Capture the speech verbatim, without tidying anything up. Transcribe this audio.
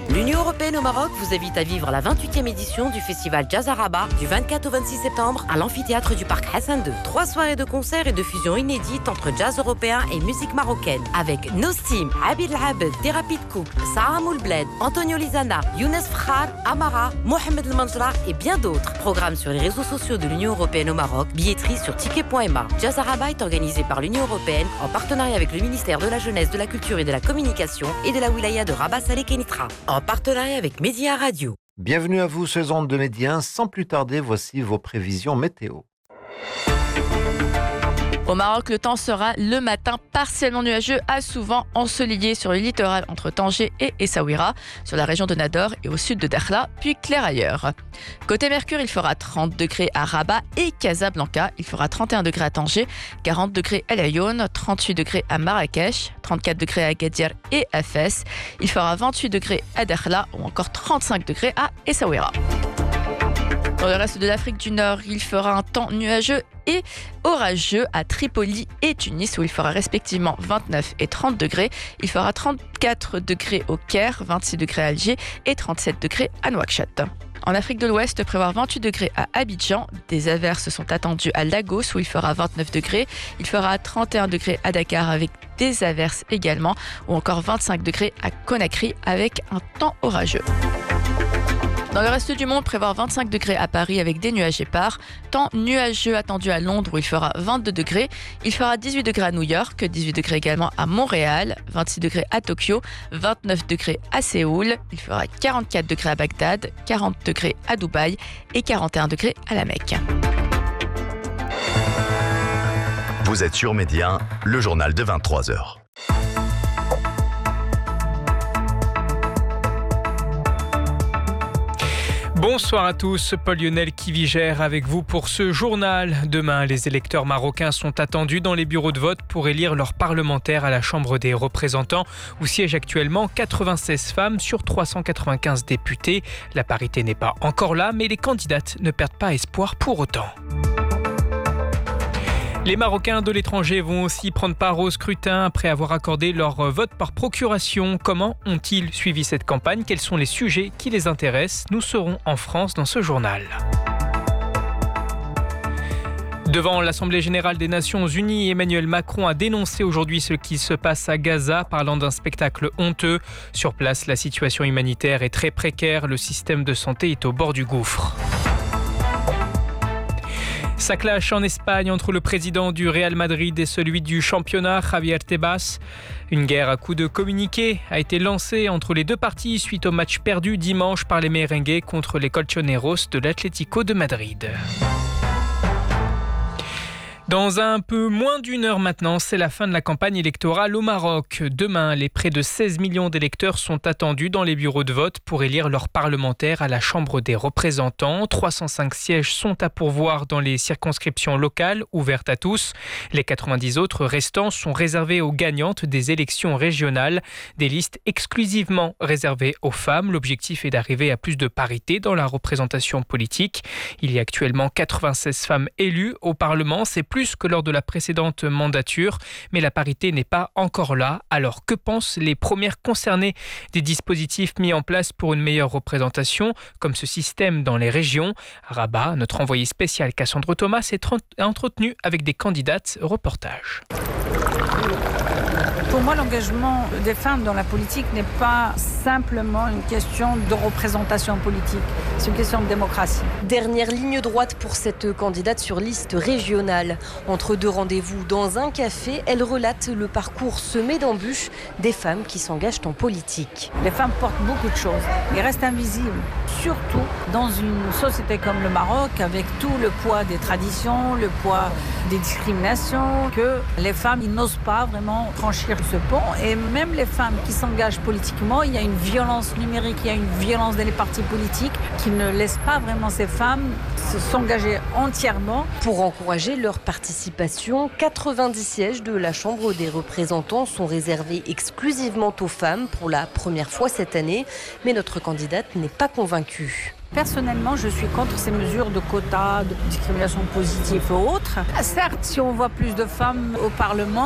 L'Union européenne au Maroc vous invite à vivre la vingt-huitième édition du festival Jazz à Rabat du vingt-quatre au vingt-six septembre à l'amphithéâtre du parc Hassan deux. Trois soirées de concerts et de fusions inédites entre jazz européen et musique marocaine avec Nostim, Abid Labed, Thérapie de couple, Sahamoul Bled, Antonio Lizana, Younes Fkhar, Amara, Mohamed El Manjra et bien d'autres. Programme sur les réseaux sociaux de l'Union européenne au Maroc, billetterie sur ticket point m a. Jazz à Rabat est organisé par l'Union européenne en partenariat avec le ministère de la Jeunesse, de la Culture et de la Communication et de la wilaya de Rabat Salé Kenitra. En partenariat avec Média Radio. Bienvenue à vous, ces ondes de Média. Sans plus tarder, voici vos prévisions météo. Au Maroc, le temps sera le matin partiellement nuageux à souvent ensoleillé sur le littoral entre Tanger et Essaouira, sur la région de Nador et au sud de Dakhla, puis clair ailleurs. Côté Mercure, il fera trente degrés à Rabat et Casablanca, il fera trente et un degrés à Tanger, quarante degrés à El Ayoun, trente-huit degrés à Marrakech, trente-quatre degrés à Agadir et à Fès, il fera vingt-huit degrés à Dakhla ou encore trente-cinq degrés à Essaouira. Dans le reste de l'Afrique du Nord, il fera un temps nuageux et orageux à Tripoli et Tunis où il fera respectivement vingt-neuf et trente degrés. Il fera trente-quatre degrés au Caire, vingt-six degrés à Alger et trente-sept degrés à Nouakchott. En Afrique de l'Ouest, prévoir vingt-huit degrés à Abidjan. Des averses sont attendues à Lagos où il fera vingt-neuf degrés. Il fera trente et un degrés à Dakar avec des averses également ou encore vingt-cinq degrés à Conakry avec un temps orageux. Dans le reste du monde, prévoir vingt-cinq degrés à Paris avec des nuages épars. Temps nuageux attendu à Londres où il fera vingt-deux degrés. Il fera dix-huit degrés à New York, dix-huit degrés également à Montréal, vingt-six degrés à Tokyo, vingt-neuf degrés à Séoul. Il fera quarante-quatre degrés à Bagdad, quarante degrés à Dubaï et quarante et un degrés à la Mecque. Vous êtes sur Média, le journal de vingt-trois heures. Bonsoir à tous, Paul Lionel Kivigère avec vous pour ce journal. Demain, les électeurs marocains sont attendus dans les bureaux de vote pour élire leurs parlementaires à la Chambre des représentants où siègent actuellement quatre-vingt-seize femmes sur trois cent quatre-vingt-quinze députés. La parité n'est pas encore là, mais les candidates ne perdent pas espoir pour autant. Les Marocains de l'étranger vont aussi prendre part au scrutin après avoir accordé leur vote par procuration. Comment ont-ils suivi cette campagne ? Quels sont les sujets qui les intéressent ? Nous serons en France dans ce journal. Devant l'Assemblée générale des Nations unies, Emmanuel Macron a dénoncé aujourd'hui ce qui se passe à Gaza, parlant d'un spectacle honteux. Sur place, la situation humanitaire est très précaire. Le système de santé est au bord du gouffre. Ça clash en Espagne entre le président du Real Madrid et celui du championnat, Javier Tebas. Une guerre à coups de communiqué a été lancée entre les deux parties suite au match perdu dimanche par les merengues contre les colchoneros de l'Atlético de Madrid. Dans un peu moins d'une heure maintenant, c'est la fin de la campagne électorale au Maroc. Demain, les près de seize millions d'électeurs sont attendus dans les bureaux de vote pour élire leurs parlementaires à la Chambre des représentants. trois cent cinq sièges sont à pourvoir dans les circonscriptions locales ouvertes à tous. Les quatre-vingt-dix autres restants sont réservés aux gagnantes des élections régionales. Des listes exclusivement réservées aux femmes. L'objectif est d'arriver à plus de parité dans la représentation politique. Il y a actuellement quatre-vingt-seize femmes élues au Parlement. C'est plus que lors de la précédente mandature, mais la parité n'est pas encore là. Alors que pensent les premières concernées des dispositifs mis en place pour une meilleure représentation, comme ce système dans les régions ? À Rabat, notre envoyé spécial Cassandre Thomas s'est entretenu avec des candidates. Reportage. Pour moi, l'engagement des femmes dans la politique n'est pas simplement une question de représentation politique, c'est une question de démocratie. Dernière ligne droite pour cette candidate sur liste régionale. Entre deux rendez-vous dans un café, elle relate le parcours semé d'embûches des femmes qui s'engagent en politique. Les femmes portent beaucoup de choses, mais restent invisibles, surtout dans une société comme le Maroc, avec tout le poids des traditions, le poids des discriminations, que les femmes ils n'osent pas vraiment franchir ce pont. Et même les femmes qui s'engagent politiquement, il y a une violence numérique, il y a une violence dans les partis politiques qui ne laisse pas vraiment ces femmes s'engager entièrement. Pour encourager leur participation, quatre-vingt-dix sièges de la Chambre des représentants sont réservés exclusivement aux femmes pour la première fois cette année. Mais notre candidate n'est pas convaincue. Personnellement, je suis contre ces mesures de quotas, de discrimination positive ou autres. Certes, si on voit plus de femmes au Parlement,